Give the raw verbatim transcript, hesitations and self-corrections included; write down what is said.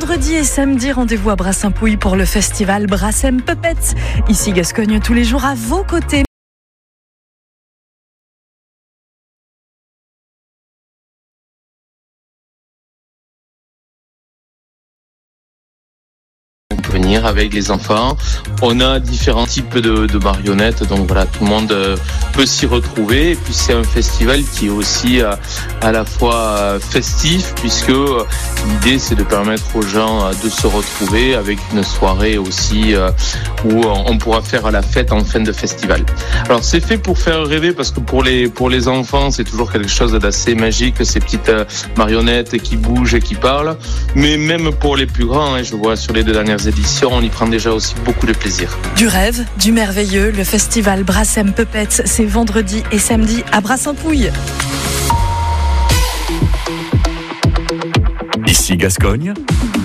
vendredi et samedi, rendez-vous à Brassampouille pour le festival Brassem Puppets. Ici Gascogne, tous les jours à vos côtés. Venir avec les enfants. On a différents types de, de marionnettes, donc voilà, tout le monde euh, peut s'y retrouver. Et puis c'est un festival qui est aussi euh, à la fois euh, festif, puisque euh, l'idée c'est de permettre aux gens euh, de se retrouver avec une soirée aussi euh, où on pourra faire la fête en fin de festival. Alors c'est fait pour faire rêver, parce que pour les pour les enfants c'est toujours quelque chose d'assez magique, ces petites euh, marionnettes qui bougent et qui parlent. Mais même pour les plus grands, hein, je vois sur les deux dernières éditions, on y prend déjà aussi beaucoup de plaisir. Du rêve, du merveilleux, le festival Brassem Puppets, c'est vendredi et samedi à Brassampouille. Ici Gascogne,